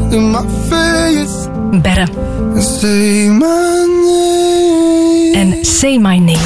in my face. Berre. Say my name. En Say My Name.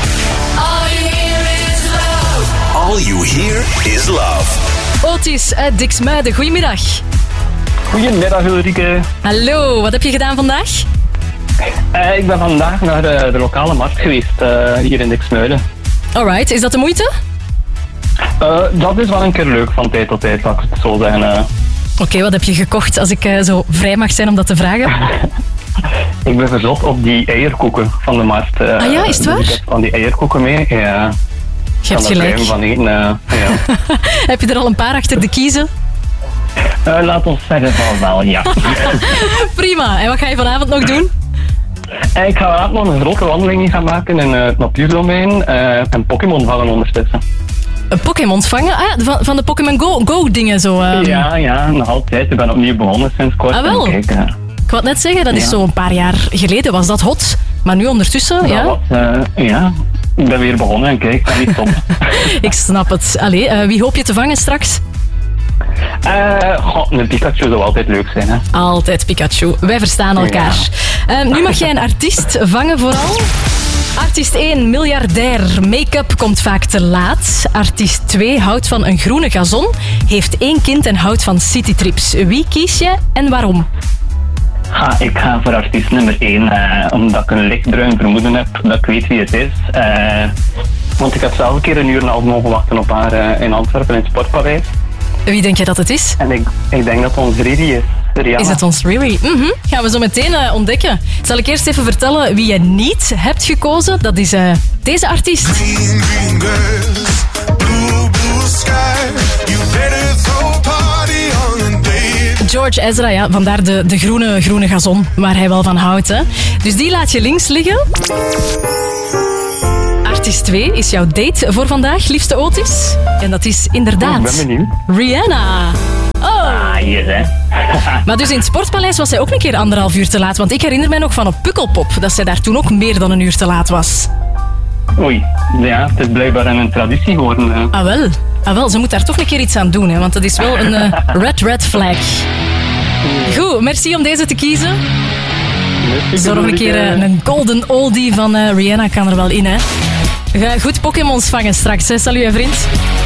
All you hear is love. Otis uit Diksmuiden, goedemiddag. Goedemiddag Ulrike. Hallo, wat heb je gedaan vandaag? Ik ben vandaag naar de lokale markt geweest, hier in Diksmuiden. Alright, is dat de moeite? Dat is wel een keer leuk van tijd tot tijd, laat ik het zo zeggen. Oké, wat heb je gekocht als ik zo vrij mag zijn om dat te vragen? Ik ben verzot op die eierkoeken van de markt. Ah ja, is het waar? Dus ik heb van die eierkoeken mee, ja. Je hebt gelijk. Van eten, ja. Heb je er al een paar achter de kiezen? Laat ons zeggen van wel, ja. Prima, en wat ga je vanavond nog doen? Ik ga vanavond nog een grote wandeling gaan maken in het natuurdomein en Pokémon vangen ondertussen. Een Pokémon vangen? Ah, van de Pokémon Go dingen zo. Ja, nog altijd. Ik ben opnieuw begonnen sinds kort. Ah, wel? Kijk, Ik wou net zeggen, dat is zo een paar jaar geleden was dat hot. Maar nu ondertussen, ja? Ik ben weer begonnen en kijk, dat niet stoppen. Ik snap het. Allee, wie hoop je te vangen straks? Een Pikachu zou altijd leuk zijn, hè. Altijd Pikachu. Wij verstaan elkaar. Ja. Nu mag jij een artiest vangen vooral. Artiest 1, miljardair. Make-up komt vaak te laat. Artiest 2 houdt van een groene gazon. Heeft 1 kind en houdt van citytrips. Wie kies je en waarom? Ik ga voor artiest nummer 1, omdat ik een lichtbruin vermoeden heb dat ik weet wie het is. Want ik heb zelf een keer 1 uur en een half mogen wachten op haar in Antwerpen in het Sportpaleis. Wie denk je dat het is? En ik denk dat het ons Riri is. Rihanna. Is het ons Riri? Gaan we zo meteen ontdekken. Zal ik eerst even vertellen wie je niet hebt gekozen? Dat is deze artiest. Green girls, blue sky. You better throw a party on a date. George Ezra, ja, vandaar de groene gazon, waar hij wel van houdt. Hè. Dus die laat je links liggen. Artiest 2 is jouw date voor vandaag, liefste Otis. En dat is inderdaad Ik ben benieuwd. Rihanna. Oh. Hier, hè. Maar dus in het Sportpaleis was zij ook een keer 1,5 uur te laat. Want ik herinner mij nog van op Pukkelpop dat zij daar toen ook meer dan 1 uur te laat was. Oei, ja, het is blijkbaar een traditie geworden. Ah wel, ze moet daar toch een keer iets aan doen. Hè, want dat is wel een red flag. Goed, merci om deze te kiezen. Zo nog een keer een golden oldie van Rihanna kan er wel in. Hè. Ga goed Pokémons vangen straks. Hè. Salut, vriend.